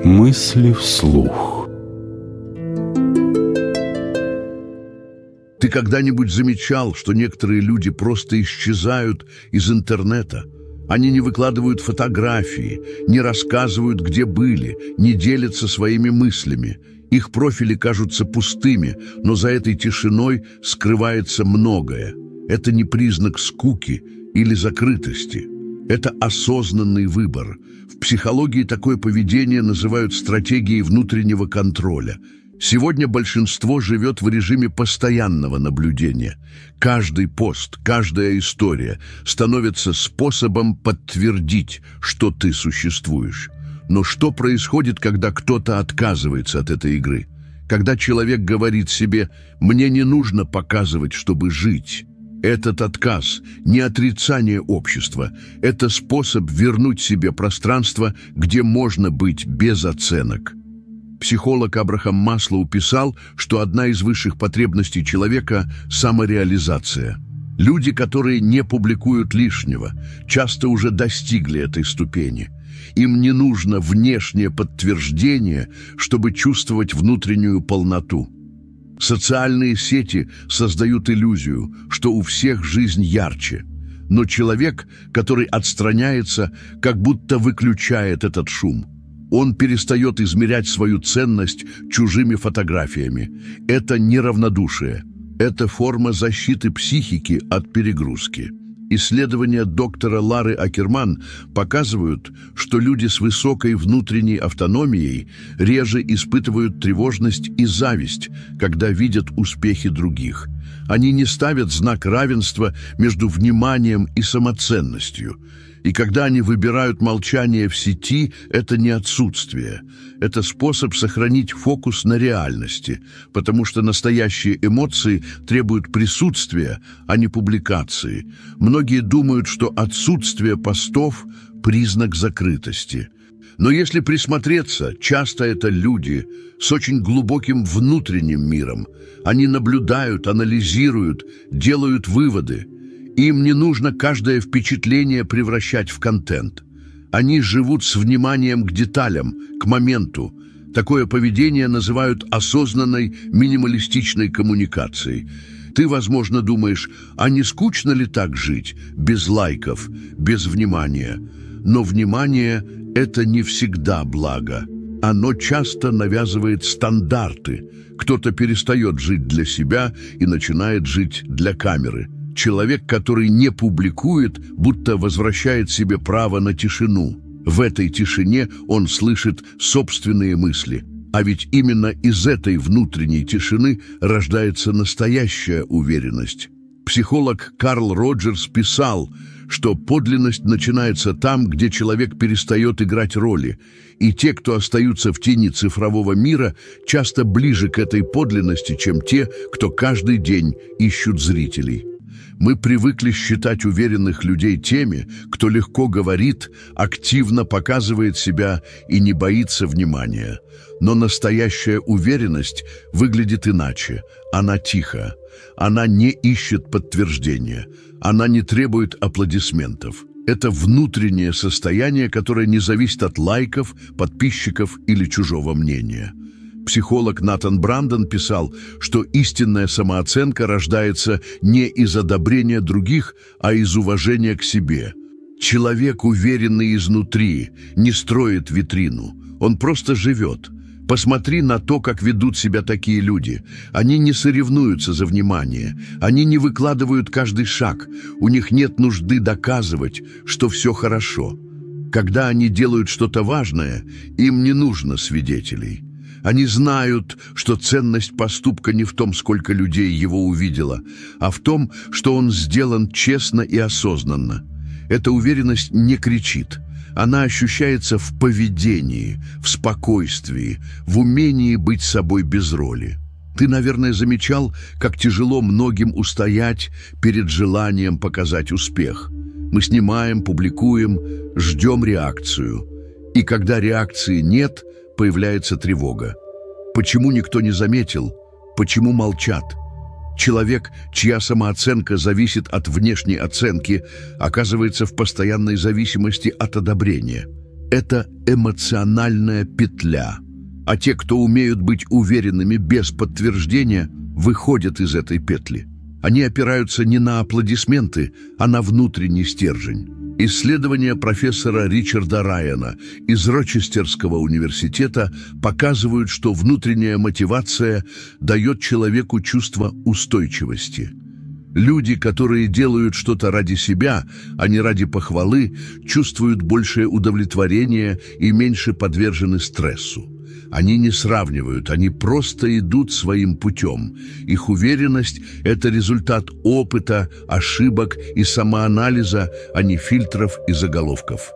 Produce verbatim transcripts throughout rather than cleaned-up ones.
Мысли вслух. Ты когда-нибудь замечал, что некоторые люди просто исчезают из интернета? Они не выкладывают фотографии, не рассказывают, где были, не делятся своими мыслями. Их профили кажутся пустыми, но за этой тишиной скрывается многое. Это не признак скуки или закрытости. Это осознанный выбор. В психологии такое поведение называют стратегией внутреннего контроля. Сегодня большинство живет в режиме постоянного наблюдения. Каждый пост, каждая история становится способом подтвердить, что ты существуешь. Но что происходит, когда кто-то отказывается от этой игры? Когда человек говорит себе «мне не нужно показывать, чтобы жить». Этот отказ – не отрицание общества, это способ вернуть себе пространство, где можно быть без оценок. Психолог Абрахам Маслоу писал, что одна из высших потребностей человека – самореализация. Люди, которые не публикуют лишнего, часто уже достигли этой ступени. Им не нужно внешнее подтверждение, чтобы чувствовать внутреннюю полноту. Социальные сети создают иллюзию, что у всех жизнь ярче. Но человек, который отстраняется, как будто выключает этот шум. Он перестает измерять свою ценность чужими фотографиями. Это неравнодушие. Это форма защиты психики от перегрузки. Исследования доктора Лары Акерман показывают, что люди с высокой внутренней автономией реже испытывают тревожность и зависть, когда видят успехи других. Они не ставят знак равенства между вниманием и самоценностью. И когда они выбирают молчание в сети, это не отсутствие. Это способ сохранить фокус на реальности, потому что настоящие эмоции требуют присутствия, а не публикации. Многие думают, что отсутствие постов – признак закрытости. Но если присмотреться, часто это люди с очень глубоким внутренним миром. Они наблюдают, анализируют, делают выводы. Им не нужно каждое впечатление превращать в контент. Они живут с вниманием к деталям, к моменту. Такое поведение называют осознанной минималистичной коммуникацией. Ты, возможно, думаешь, а не скучно ли так жить, без лайков, без внимания? Но внимание – это не всегда благо. Оно часто навязывает стандарты. Кто-то перестает жить для себя и начинает жить для камеры. Человек, который не публикует, будто возвращает себе право на тишину. В этой тишине он слышит собственные мысли. А ведь именно из этой внутренней тишины рождается настоящая уверенность. Психолог Карл Роджерс писал, что подлинность начинается там, где человек перестает играть роли. И те, кто остаются в тени цифрового мира, часто ближе к этой подлинности, чем те, кто каждый день ищут зрителей. Мы привыкли считать уверенных людей теми, кто легко говорит, активно показывает себя и не боится внимания. Но настоящая уверенность выглядит иначе. Она тиха. Она не ищет подтверждения. Она не требует аплодисментов. Это внутреннее состояние, которое не зависит от лайков, подписчиков или чужого мнения. Психолог Натан Брандон писал, что истинная самооценка рождается не из одобрения других, а из уважения к себе. Человек, уверенный изнутри, не строит витрину. Он просто живет. Посмотри на то, как ведут себя такие люди. Они не соревнуются за внимание. Они не выкладывают каждый шаг. У них нет нужды доказывать, что все хорошо. Когда они делают что-то важное, им не нужно свидетелей. Они знают, что ценность поступка не в том, сколько людей его увидело, а в том, что он сделан честно и осознанно. Эта уверенность не кричит. Она ощущается в поведении, в спокойствии, в умении быть собой без роли. Ты, наверное, замечал, как тяжело многим устоять перед желанием показать успех. Мы снимаем, публикуем, ждем реакцию. И когда реакции нет, появляется тревога. Почему никто не заметил? Почему молчат? Человек, чья самооценка зависит от внешней оценки, оказывается в постоянной зависимости от одобрения. Это эмоциональная петля. А те, кто умеют быть уверенными без подтверждения, выходят из этой петли. Они опираются не на аплодисменты, а на внутренний стержень. Исследования профессора Ричарда Райана из Рочестерского университета показывают, что внутренняя мотивация дает человеку чувство устойчивости. Люди, которые делают что-то ради себя, а не ради похвалы, чувствуют большее удовлетворение и меньше подвержены стрессу. Они не сравнивают, они просто идут своим путем. Их уверенность – это результат опыта, ошибок и самоанализа, а не фильтров и заголовков.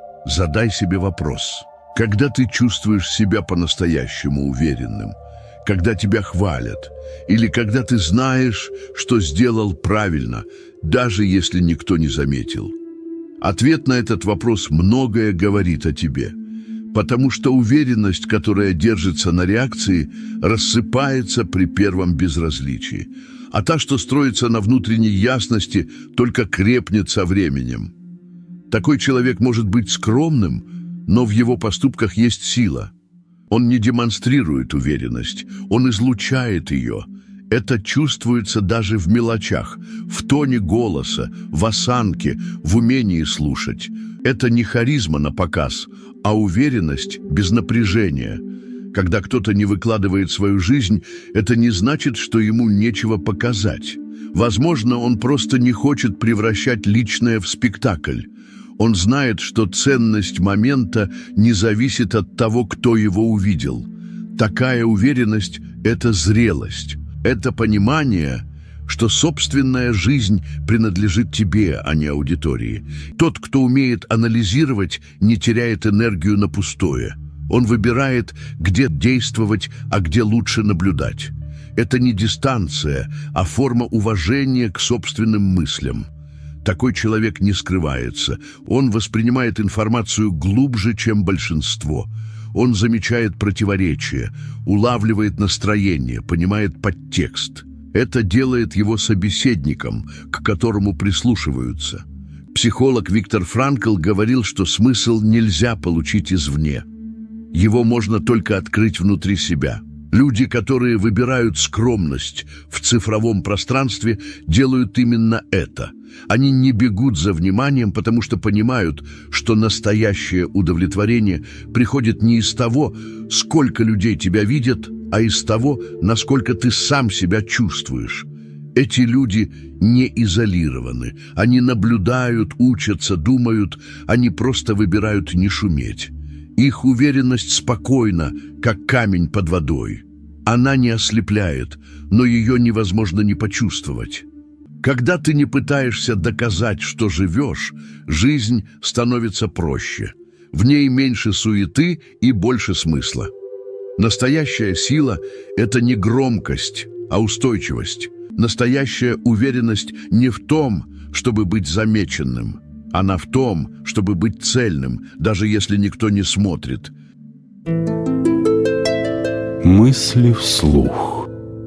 Задай себе вопрос. Когда ты чувствуешь себя по-настоящему уверенным? Когда тебя хвалят? Или когда ты знаешь, что сделал правильно, даже если никто не заметил? Ответ на этот вопрос многое говорит о тебе. Потому что уверенность, которая держится на реакции, рассыпается при первом безразличии, а та, что строится на внутренней ясности, только крепнет со временем. Такой человек может быть скромным, но в его поступках есть сила. Он не демонстрирует уверенность, он излучает ее. Это чувствуется даже в мелочах, в тоне голоса, в осанке, в умении слушать. Это не харизма на показ, а уверенность без напряжения. Когда кто-то не выкладывает свою жизнь, это не значит, что ему нечего показать. Возможно, он просто не хочет превращать личное в спектакль. Он знает, что ценность момента не зависит от того, кто его увидел. Такая уверенность – это зрелость. Это понимание, что собственная жизнь принадлежит тебе, а не аудитории. Тот, кто умеет анализировать, не теряет энергию на пустое. Он выбирает, где действовать, а где лучше наблюдать. Это не дистанция, а форма уважения к собственным мыслям. Такой человек не скрывается. Он воспринимает информацию глубже, чем большинство. Он замечает противоречия, улавливает настроение, понимает подтекст. Это делает его собеседником, к которому прислушиваются. Психолог Виктор Франкл говорил, что смысл нельзя получить извне. Его можно только открыть внутри себя. Люди, которые выбирают скромность в цифровом пространстве, делают именно это. Они не бегут за вниманием, потому что понимают, что настоящее удовлетворение приходит не из того, сколько людей тебя видят, а из того, насколько ты сам себя чувствуешь. Эти люди не изолированы. Они наблюдают, учатся, думают, они просто выбирают не шуметь. Их уверенность спокойна, как камень под водой. Она не ослепляет, но ее невозможно не почувствовать. Когда ты не пытаешься доказать, что живешь, жизнь становится проще. В ней меньше суеты и больше смысла. Настоящая сила – это не громкость, а устойчивость. Настоящая уверенность не в том, чтобы быть замеченным. Она в том, чтобы быть цельным, даже если никто не смотрит. Мысли вслух.